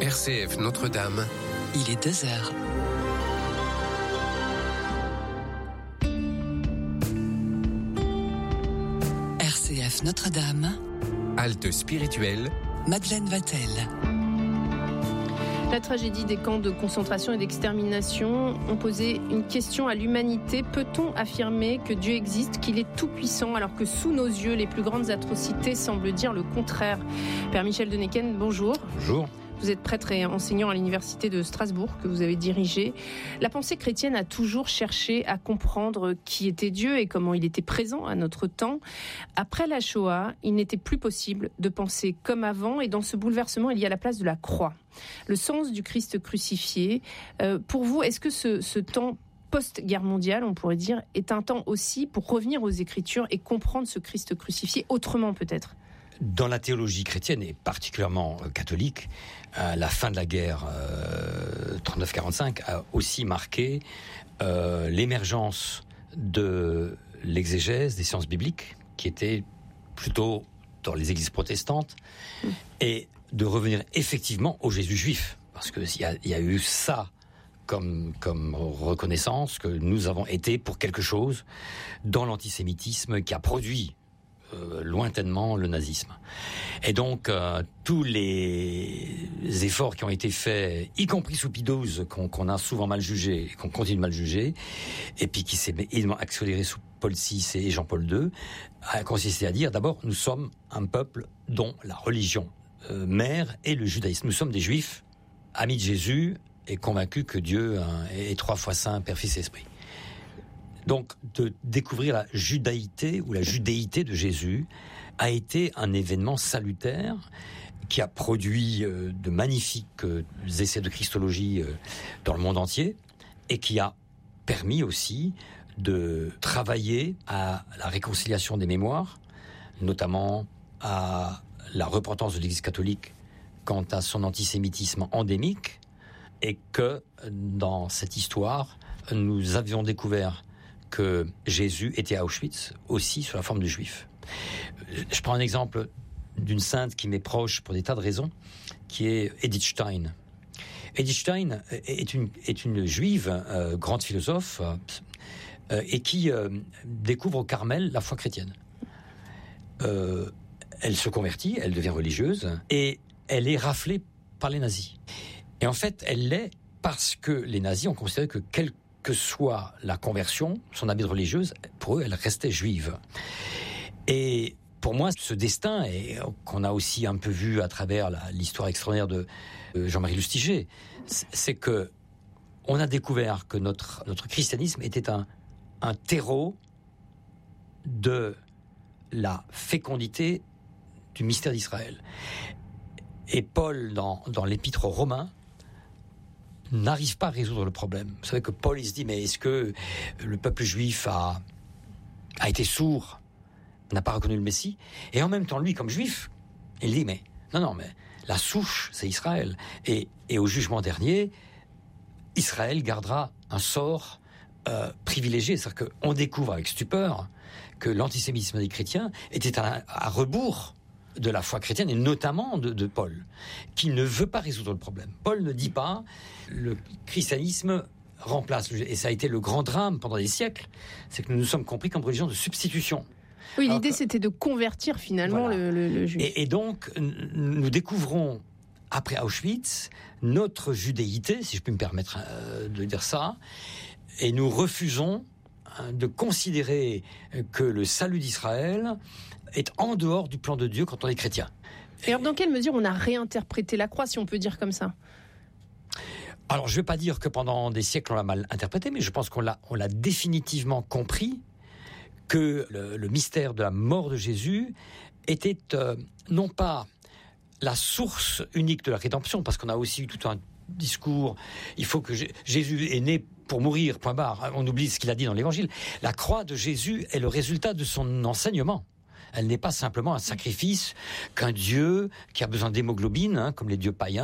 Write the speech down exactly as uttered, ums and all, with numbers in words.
R C F Notre-Dame. Il est deux heures. R C F Notre-Dame. Halte spirituelle. Madeleine Vatel. La tragédie des camps de concentration et d'extermination ont posé une question à l'humanité. Peut-on affirmer que Dieu existe, qu'il est tout-puissant, alors que sous nos yeux, les plus grandes atrocités semblent dire le contraire? Père Michel de Necken, bonjour. Bonjour. Vous êtes prêtre et enseignant à l'université de Strasbourg que vous avez dirigée. La pensée chrétienne a toujours cherché à comprendre qui était Dieu et comment il était présent à notre temps. Après la Shoah, il n'était plus possible de penser comme avant, et dans ce bouleversement, il y a la place de la croix. Le sens du Christ crucifié. Euh, pour vous, est-ce que ce, ce temps post-guerre mondiale, on pourrait dire, est un temps aussi pour revenir aux Écritures et comprendre ce Christ crucifié autrement peut-être ? Dans la théologie chrétienne, et particulièrement catholique, euh, la fin de la guerre euh, trente-neuf quarante-cinq a aussi marqué euh, l'émergence de l'exégèse des sciences bibliques, qui était plutôt dans les églises protestantes, mmh. et de revenir effectivement au Jésus juif. Parce qu'il y a, y a eu ça comme, comme reconnaissance, que nous avons été pour quelque chose dans l'antisémitisme qui a produit Euh, lointainement le nazisme. Et donc euh, tous les efforts qui ont été faits, y compris sous Pie douze, qu'on, qu'on a souvent mal jugé, qu'on continue de mal juger, et puis qui s'est évidemment accéléré sous Paul six et Jean-Paul deux, a consisté à dire d'abord, nous sommes un peuple dont la religion euh, mère est le judaïsme. Nous sommes des juifs, amis de Jésus, et convaincus que Dieu hein, est trois fois saint, Père, Fils et Esprit. Donc, de découvrir la judaïté ou la judéité de Jésus a été un événement salutaire qui a produit euh, de magnifiques euh, essais de christologie euh, dans le monde entier et qui a permis aussi de travailler à la réconciliation des mémoires, notamment à la repentance de l'Église catholique quant à son antisémitisme endémique, et que dans cette histoire, nous avions découvert que Jésus était à Auschwitz aussi sous la forme de juif. Je prends un exemple d'une sainte qui m'est proche pour des tas de raisons, qui est Edith Stein. Edith Stein est une, est une juive, euh, grande philosophe, euh, et qui euh, découvre au Carmel la foi chrétienne. Euh, elle se convertit, elle devient religieuse, et elle est raflée par les nazis. Et en fait, elle l'est parce que les nazis ont considéré que quelque que soit la conversion, son habit de religieuse, pour eux, elle restait juive. Et pour moi, ce destin, et qu'on a aussi un peu vu à travers la, l'histoire extraordinaire de Jean-Marie Lustiger, c'est que on a découvert que notre, notre christianisme était un, un terreau de la fécondité du mystère d'Israël. Et Paul, dans, dans l'épître aux Romains, n'arrive pas à résoudre le problème. Vous savez que Paul, il se dit, mais est-ce que le peuple juif a, a été sourd, n'a pas reconnu le Messie? Et en même temps, lui, comme juif, il dit, mais non, non, mais la souche, c'est Israël. Et, et au jugement dernier, Israël gardera un sort euh, privilégié. C'est-à-dire qu'on découvre avec stupeur que l'antisémitisme des chrétiens était à, à rebours de la foi chrétienne, et notamment de, de Paul, qui ne veut pas résoudre le problème. Paul ne dit pas le christianisme remplace, et ça a été le grand drame pendant des siècles, c'est que nous nous sommes compris comme religion de substitution. Oui, Alors l'idée que, c'était de convertir finalement voilà. le, le, le juif. Et, et donc, nous découvrons, après Auschwitz, notre judéité, si je peux me permettre euh, de dire ça, et nous refusons de considérer que le salut d'Israël est en dehors du plan de Dieu quand on est chrétien. Et alors, dans quelle mesure on a réinterprété la croix, si on peut dire comme ça ? Alors, je ne vais pas dire que pendant des siècles on l'a mal interprété, mais je pense qu'on l'a, on l'a définitivement compris que le, le mystère de la mort de Jésus était euh, non pas la source unique de la rédemption, parce qu'on a aussi eu tout un discours, il faut que J- Jésus est né pour mourir, point barre. On oublie ce qu'il a dit dans l'Évangile. La croix de Jésus est le résultat de son enseignement. Elle n'est pas simplement un sacrifice qu'un Dieu qui a besoin d'hémoglobine, hein, comme les dieux païens,